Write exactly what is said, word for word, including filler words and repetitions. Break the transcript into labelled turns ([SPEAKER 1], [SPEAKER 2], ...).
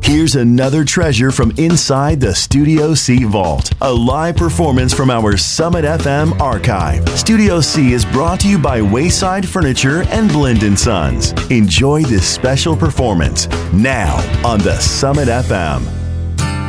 [SPEAKER 1] Here's another treasure from inside the Studio C vault. A live performance from our Summit F M archive. Studio C is brought to you by Wayside Furniture and Blind and Sons. Enjoy this special performance now on the Summit F M.